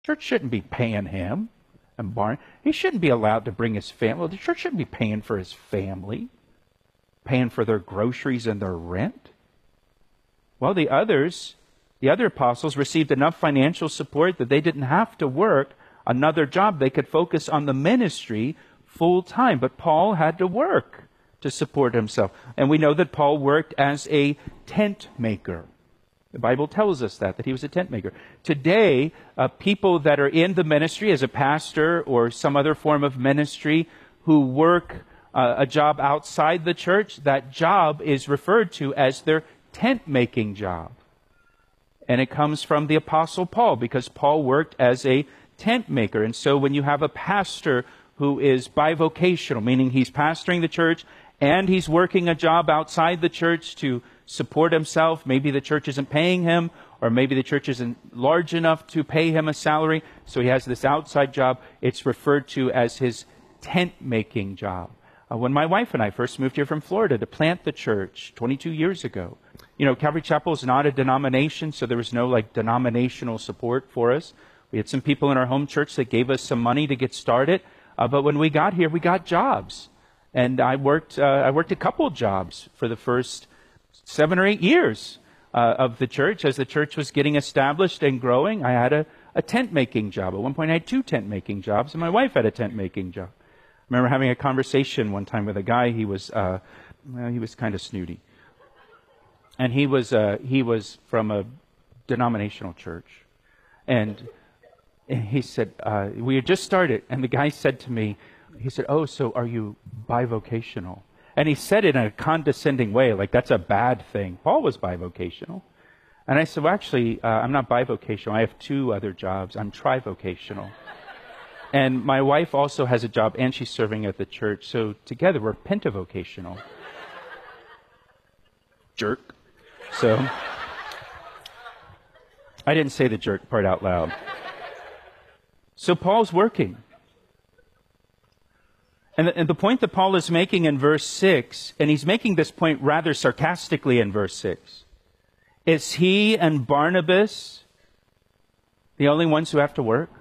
Church shouldn't be paying him and he shouldn't be allowed to bring his family. The church shouldn't be paying for his family, paying for their groceries and their rent. Well, the other apostles received enough financial support that they didn't have to work another job. They could focus on the ministry full time. But Paul had to work to support himself. And we know that Paul worked as a tent maker. The Bible tells us that he was a tent maker. Today, people that are in the ministry as a pastor or some other form of ministry who work a job outside the church, that job is referred to as their tent-making job. And it comes from the Apostle Paul, because Paul worked as a tent maker. And so when you have a pastor who is bivocational, meaning he's pastoring the church and he's working a job outside the church to support himself, maybe the church isn't paying him, or maybe the church isn't large enough to pay him a salary, so he has this outside job, it's referred to as his tent-making job. When my wife and I first moved here from Florida to plant the church 22 years ago, Calvary Chapel is not a denomination, so there was no denominational support for us. We had some people in our home church that gave us some money to get started, but when we got here, we got jobs. And I worked a couple of jobs for the first 7 or 8 years of the church. As the church was getting established and growing, I had a tent-making job. At one point, I had 2 tent-making jobs, and my wife had a tent-making job. I remember having a conversation one time with a guy. He was kind of snooty. And he was from a denominational church. And he said, we had just started, and the guy said to me, he said, "Oh, so are you bivocational?" And he said it in a condescending way, like that's a bad thing. Paul was bivocational. And I said, "Well, actually, I'm not bivocational. I have 2 other jobs. I'm trivocational." And my wife also has a job, and she's serving at the church. So together, we're pentavocational. Jerk. So I didn't say the jerk part out loud. So Paul's working. And the point that Paul is making in verse 6, and he's making this point rather sarcastically in verse 6, is he and Barnabas the only ones who have to work?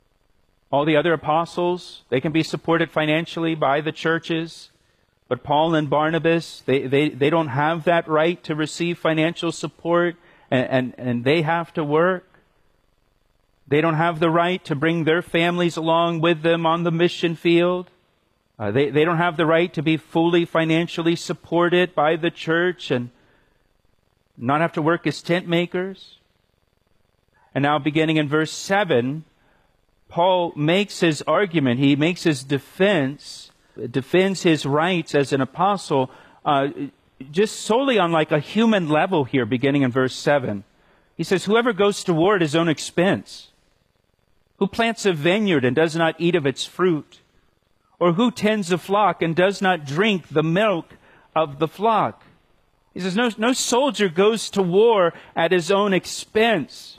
All the other apostles, they can be supported financially by the churches, but Paul and Barnabas, they don't have that right to receive financial support, and they have to work. They don't have the right to bring their families along with them on the mission field. They don't have the right to be fully financially supported by the church and not have to work as tent makers. And now beginning in verse 7, Paul makes his argument, he makes his defense, defends his rights as an apostle, just solely on a human level here, beginning in verse 7. He says, "Whoever goes to war at his own expense, who plants a vineyard and does not eat of its fruit, or who tends a flock and does not drink the milk of the flock." He says, no soldier goes to war at his own expense.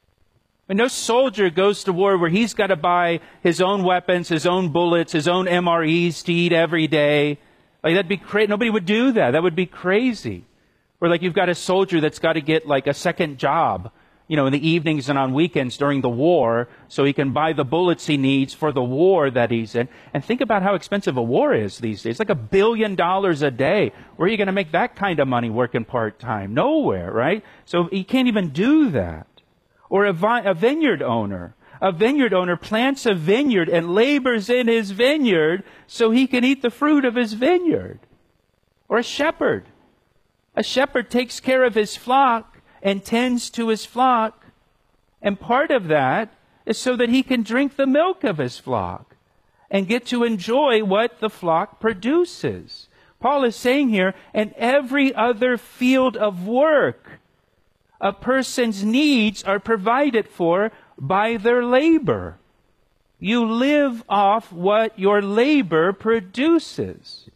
And no soldier goes to war where he's got to buy his own weapons, his own bullets, his own MREs to eat every day. That'd be crazy. Nobody would do that. That would be crazy. Or you've got a soldier that's got to get a second job, in the evenings and on weekends during the war, so he can buy the bullets he needs for the war that he's in. And think about how expensive a war is these days. It's $1 billion a day. Where are you going to make that kind of money working part-time? Nowhere, right? So you can't even do that. Or a vineyard owner. A vineyard owner plants a vineyard and labors in his vineyard so he can eat the fruit of his vineyard. Or a shepherd. A shepherd takes care of his flock and tends to his flock. And part of that is so that he can drink the milk of his flock and get to enjoy what the flock produces. Paul is saying here, in every other field of work, a person's needs are provided for by their labor. You live off what your labor produces.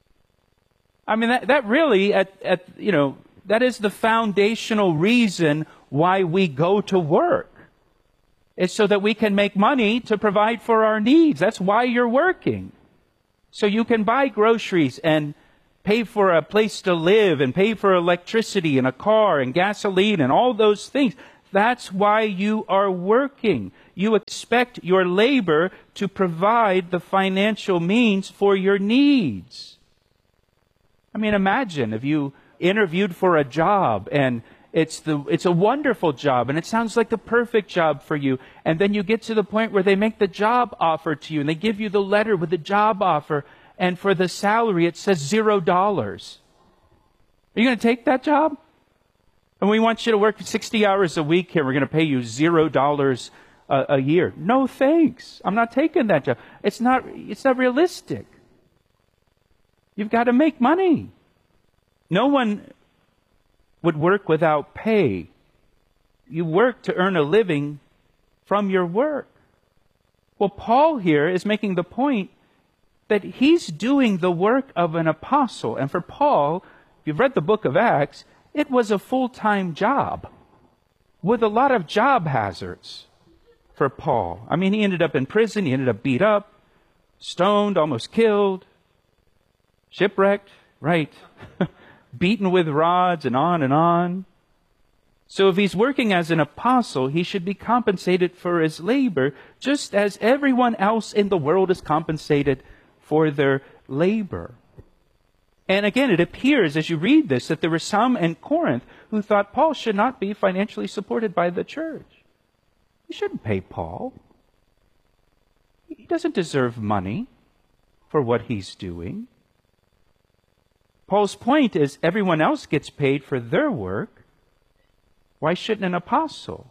I mean, that really, that is the foundational reason why we go to work. It's so that we can make money to provide for our needs. That's why you're working. So you can buy groceries and pay for a place to live and pay for electricity and a car and gasoline and all those things. That's why you are working. You expect your labor to provide the financial means for your needs. I mean, imagine if you interviewed for a job and it's a wonderful job and it sounds like the perfect job for you, and then you get to the point where they make the job offer to you and they give you the letter with the job offer, and for the salary it says $0. Are you going to take that job? And we want you to work 60 hours a week here. We're going to pay you $0 a year. No thanks. I'm not taking that job. It's not realistic. You've got to make money. No one would work without pay. You work to earn a living from your work. Well, Paul here is making the point that he's doing the work of an apostle. And for Paul, if you've read the book of Acts, it was a full-time job with a lot of job hazards for Paul. I mean, he ended up in prison. He ended up beat up, stoned, almost killed, shipwrecked, right? Beaten with rods and on and on. So if he's working as an apostle, he should be compensated for his labor, just as everyone else in the world is compensated for their labor. And again, it appears as you read this that there were some in Corinth who thought Paul should not be financially supported by the church. You shouldn't pay Paul. He doesn't deserve money for what he's doing. Paul's point is everyone else gets paid for their work. Why shouldn't an apostle?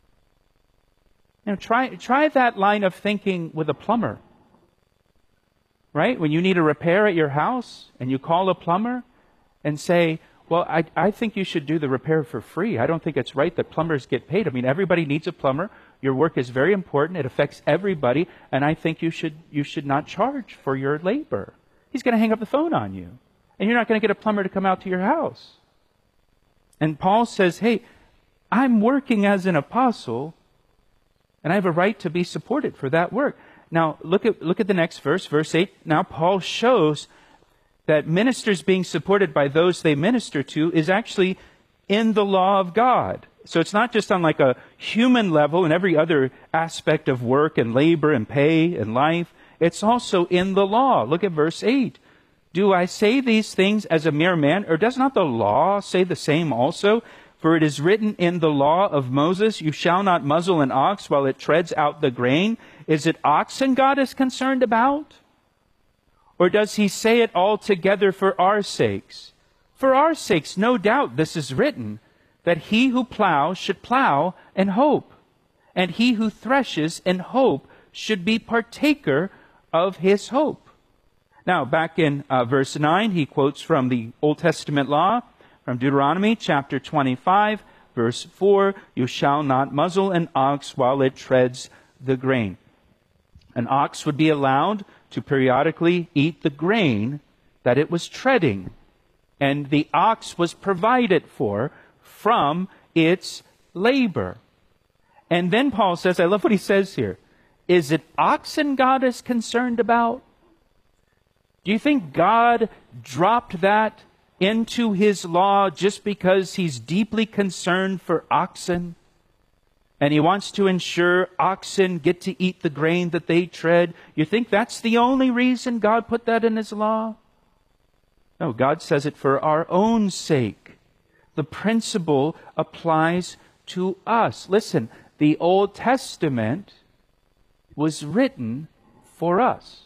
Try that line of thinking with a plumber. Right? When you need a repair at your house and you call a plumber and say, well, I think you should do the repair for free. I don't think it's right that plumbers get paid. I mean, everybody needs a plumber. Your work is very important. It affects everybody. And I think you should not charge for your labor. He's going to hang up the phone on you. And you're not going to get a plumber to come out to your house. And Paul says, hey, I'm working as an apostle and I have a right to be supported for that work. Now, look at the next verse, verse 8. Now, Paul shows that ministers being supported by those they minister to is actually in the law of God. So it's not just on like a human level and every other aspect of work and labor and pay and life. It's also in the law. Look at verse 8. Do I say these things as a mere man, or does not the law say the same also? For it is written in the law of Moses, you shall not muzzle an ox while it treads out the grain. Is it oxen God is concerned about? Or does he say it altogether for our sakes? For our sakes, no doubt this is written, that he who plows should plow in hope, and he who threshes in hope should be partaker of his hope. Now, back in verse 9, he quotes from the Old Testament law, from Deuteronomy chapter 25, verse 4, you shall not muzzle an ox while it treads the grain. An ox would be allowed to periodically eat the grain that it was treading. And the ox was provided for from its labor. And then Paul says, I love what he says here, is it oxen God is concerned about? Do you think God dropped that into his law just because he's deeply concerned for oxen? And he wants to ensure oxen get to eat the grain that they tread? You think that's the only reason God put that in his law? No, God says it for our own sake. The principle applies to us. Listen, the Old Testament was written for us.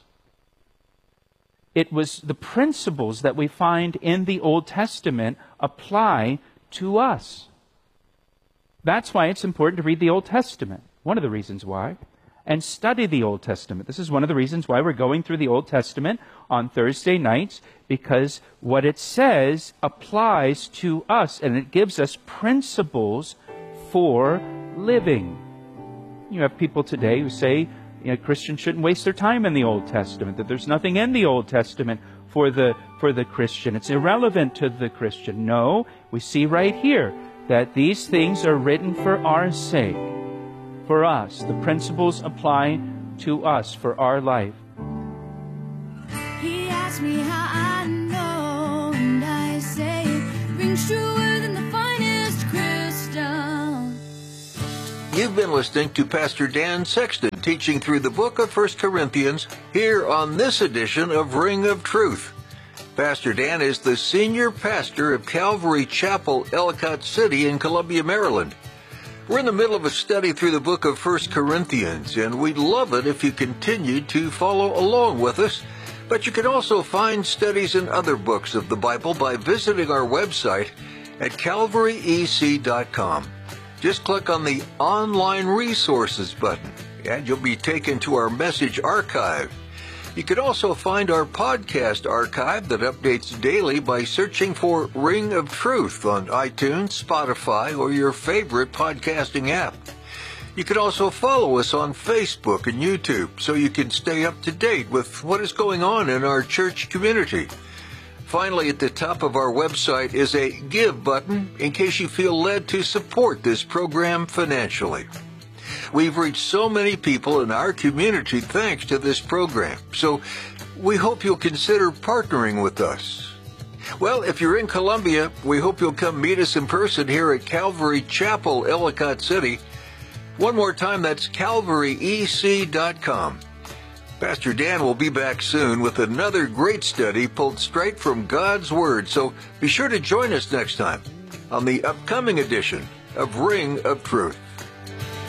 It was the principles that we find in the Old Testament apply to us. That's why it's important to read the Old Testament. One of the reasons why. And study the Old Testament. This is one of the reasons why we're going through the Old Testament on Thursday nights, because what it says applies to us and it gives us principles for living. You have people today who say, Christians shouldn't waste their time in the Old Testament, that there's nothing in the Old Testament for the Christian. It's irrelevant to the Christian. No, we see right here that these things are written for our sake, for us. The principles apply to us for our life. He asked me how I know, and I say it rings truer than the finest crystal. You've been listening to Pastor Dan Sexton teaching through the book of 1 Corinthians here on this edition of Ring of Truth. Pastor Dan is the senior pastor of Calvary Chapel, Ellicott City in Columbia, Maryland. We're in the middle of a study through the book of 1 Corinthians, and we'd love it if you continued to follow along with us. But you can also find studies in other books of the Bible by visiting our website at calvaryec.com. Just click on the Online Resources button, and you'll be taken to our message archive. You can also find our podcast archive that updates daily by searching for Ring of Truth on iTunes, Spotify, or your favorite podcasting app. You can also follow us on Facebook and YouTube so you can stay up to date with what is going on in our church community. Finally, at the top of our website is a Give button in case you feel led to support this program financially. We've reached so many people in our community thanks to this program, so we hope you'll consider partnering with us. Well, if you're in Columbia, we hope you'll come meet us in person here at Calvary Chapel, Ellicott City. One more time, that's calvaryec.com. Pastor Dan will be back soon with another great study pulled straight from God's Word, so be sure to join us next time on the upcoming edition of Ring of Truth.